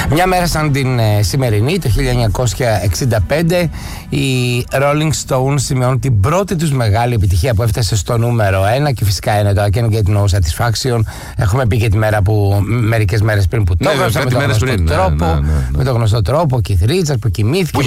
Μια μέρα σαν την σημερινή, το 1965, οι Rolling Stones σημειώνουν την πρώτη τους μεγάλη επιτυχία που έφτασε στο νούμερο 1 και φυσικά είναι το I Can't Get No Satisfaction. Έχουμε πει και τη μέρα που, μερικές μέρες πριν που το έγραψα, με τον γνωστό τρόπο, Keith Richards που κοιμήθηκε,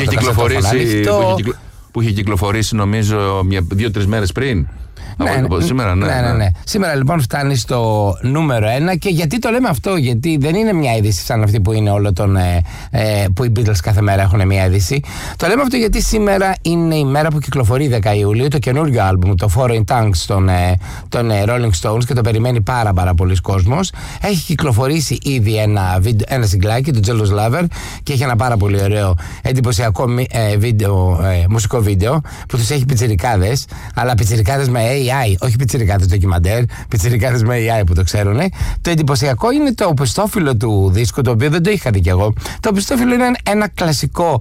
που είχε κυκλοφορήσει νομίζω 2-3 μέρες πριν. Σήμερα, ναι. Σήμερα λοιπόν φτάνει στο νούμερο 1. Και γιατί το λέμε αυτό? Γιατί δεν είναι μια είδηση σαν αυτή που είναι όλο που οι Beatles κάθε μέρα έχουν μια είδηση. Το λέμε αυτό γιατί σήμερα είναι η μέρα που κυκλοφορεί 10 Ιουλίου το καινούργιο άλμπουμ, το Foreign Tongues των Rolling Stones, και το περιμένει πάρα πολλοί κόσμος. Έχει κυκλοφορήσει ήδη ένα συγκλάκι, το Jealous Lover, και έχει ένα πάρα πολύ ωραίο εντυπωσιακό μουσικό βίντεο που τους έχει πιτσιρικάδες, αλλά πιτσιρικάδες με AI, όχι πιτσιρικάδες ντοκιμαντέρ, πιτσιρικάδες με AI που το ξέρουν. Το εντυπωσιακό είναι το οπισθόφυλλο του δίσκου, το οποίο δεν το είχα δει κι εγώ. Το οπισθόφυλλο είναι ένα κλασικό,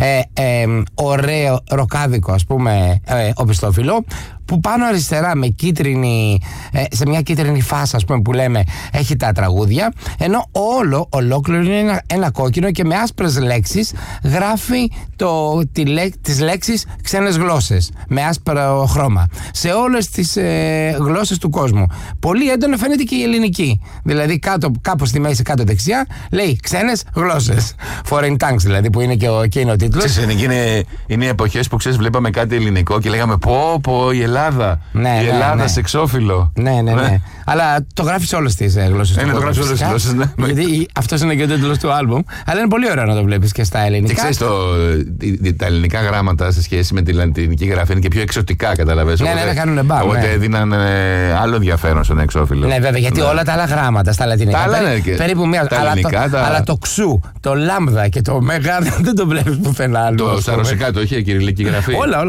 ωραίο, ροκάδικο, ας πούμε, οπισθόφυλλο, που πάνω αριστερά με κίτρινη, σε μια κίτρινη φάσα, ας πούμε, που λέμε, έχει τα τραγούδια, ενώ ολόκληρο είναι ένα κόκκινο και με άσπρες λέξεις γράφει τις λέξεις ξένες γλώσσες με άσπρο χρώμα σε όλες τις γλώσσες του κόσμου. Πολύ έντονα φαίνεται και η ελληνική, δηλαδή κάπου στη μέση κάτω δεξιά λέει ξένες γλώσσες, Foreign Tongues δηλαδή, που είναι και είναι ο τίτλος. Είναι οι εποχές που ξέρεις, βλέπαμε κάτι ελληνικό και λέγαμε πω η Ελλάδα, η Ελλάδα σεξόφυλλο. Ναι. Αλλά το γράφει σε όλες τις γλώσσες του κόσμου. Το γράφει σε όλες τις γλώσσες, ναι. Γιατί αυτός είναι και ο τίτλος του άλμπουμ. Αλλά είναι πολύ ωραίο να το βλέπεις και στα ελληνικά. Και ξέρεις, τα ελληνικά γράμματα σε σχέση με τη λατινική γραφή είναι και πιο εξωτικά, καταλαβαίνεις. Ναι, κάνουν μπαμ. Οπότε έδιναν άλλο ενδιαφέρον στον εξώφυλλο. Ναι, βέβαια, γιατί όλα τα άλλα γράμματα στα λατινικά. Περίπου μία. Αλλά το ξου, το λάμδα και το μέγα δεν το βλέπεις πουθενά άλλο. Στα ρωσικά το είχε κυριλική γραφή. Όλα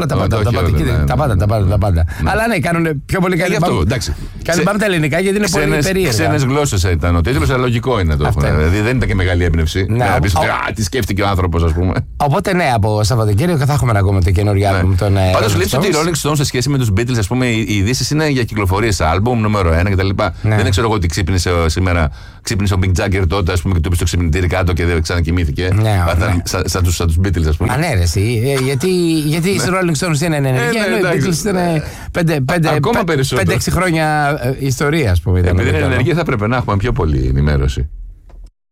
τα πάντα. Αλλά ναι, κάνουν πιο πολύ καλή μπαμ. Κάνουν μπαμ τα ελληνικά γιατί είναι πολύ περίεργα. Ξένες γλώσσες ήταν ο τίτλος, αλλά λογικό είναι το. Δηλαδή δεν ήταν και μεγάλη έμπνευση. Να πεις τι σκέφτηκε ο άνθρωπος, ας πούμε. Οπότε ναι, από Σαββατοκύριακο θα έχουμε να ακούμε το καινούργιο άλμπουμ των Rolling Stones. Πάντως βλέπεις ότι οι Rolling Stones σε σχέση με τους Beatles, ας πούμε, οι ειδήσεις είναι για κυκλοφορίες άλμπουμ, νούμερο 1 κτλ. Δεν ξέρω εγώ ότι ξύπνησε σήμερα. Ξύπνησε ο Mick Jagger τότε, ας πούμε, και του είπε στο ξυπνητήρι κάτω και δεν ξανακοιμήθηκε. Σαν τους Beatles, ας πούμε. Ανέρεση. Γιατί οι Rolling Stones είναι ενεργοί, ενώ οι Beatles ήταν 5-6 χρόνια ιστορία, ας πούμε. Επειδή είναι ενεργοί, θα πρέπει να έχουμε πιο πολλή ενημέρωση.